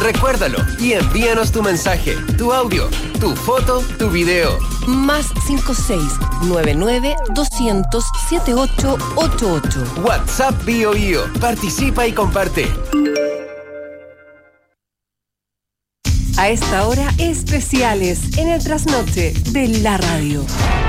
Recuérdalo y envíanos tu mensaje, tu audio, tu foto, tu video. Más 56-99-200-7888. WhatsApp BioBio. Participa y comparte. A esta hora, especiales en el trasnoche de la radio.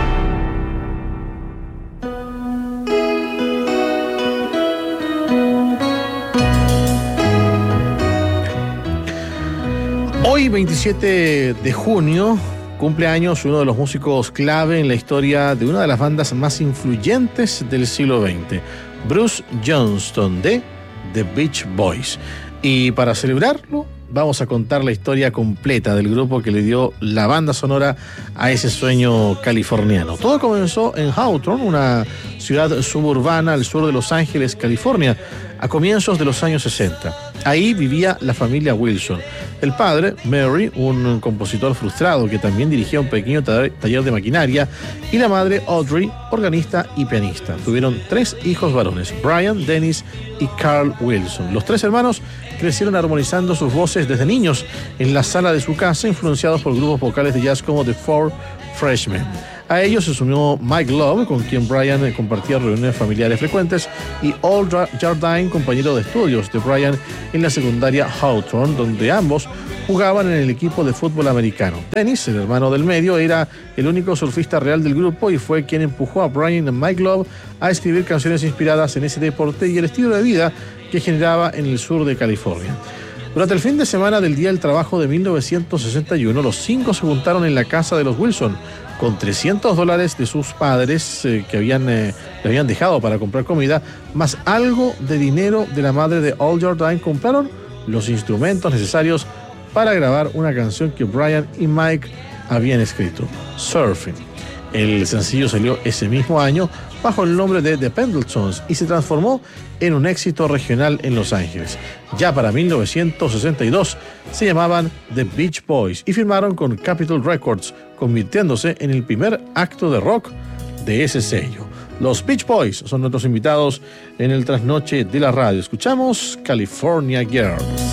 Hoy, 27 de junio, cumple años uno de los músicos clave en la historia de una de las bandas más influyentes del siglo XX, Bruce Johnston de The Beach Boys. Y para celebrarlo, vamos a contar la historia completa del grupo que le dio la banda sonora a ese sueño californiano. Todo comenzó en Hawthorne, una ciudad suburbana al sur de Los Ángeles, California, a comienzos de los años 60. Ahí vivía la familia Wilson. El padre, Mary, un compositor frustrado que también dirigía un pequeño taller de maquinaria, y la madre, Audrey, organista y pianista. Tuvieron 3 hijos varones, Brian, Dennis y Carl Wilson. Los 3 hermanos crecieron armonizando sus voces desde niños en la sala de su casa, influenciados por grupos vocales de jazz como The Four Freshmen. A ellos se sumó Mike Love, con quien Brian compartía reuniones familiares frecuentes, y Al Jardine, compañero de estudios de Brian en la secundaria Hawthorne, donde ambos jugaban en el equipo de fútbol americano. Dennis, el hermano del medio, era el único surfista real del grupo y fue quien empujó a Brian y Mike Love a escribir canciones inspiradas en ese deporte y el estilo de vida que generaba en el sur de California. Durante el fin de semana del Día del Trabajo de 1961, los 5 se juntaron en la casa de los Wilson con $300 de sus padres que le habían dejado para comprar comida, más algo de dinero de la madre de Al Jardine. Compraron los instrumentos necesarios para grabar una canción que Brian y Mike habían escrito, Surfing. El sencillo salió ese mismo año bajo el nombre de The Pendletons y se transformó en un éxito regional en Los Ángeles. Ya para 1962 se llamaban The Beach Boys y firmaron con Capitol Records, convirtiéndose en el primer acto de rock de ese sello. Los Beach Boys son nuestros invitados en el trasnoche de la radio. Escuchamos California Girls.